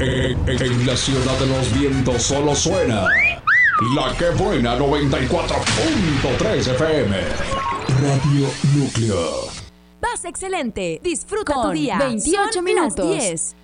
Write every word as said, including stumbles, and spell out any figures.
En, en la ciudad de los vientos solo suena La Que Buena noventa y cuatro punto tres F M. Radio Núcleo. Vas excelente. Disfruta Con tu día. veintiocho Son minutos. las diez.